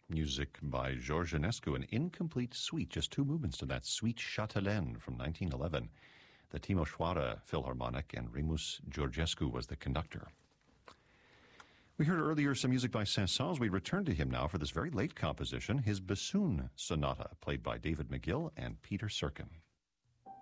Music by Georges Enescu, an incomplete suite, just two movements to that Suite Châtelaine from 1911. The Timișoara Philharmonic, and Remus Georgescu was the conductor. We heard earlier some music by Saint-Saëns. We return to him now for this very late composition, his bassoon sonata, played by David McGill and Peter Serkin.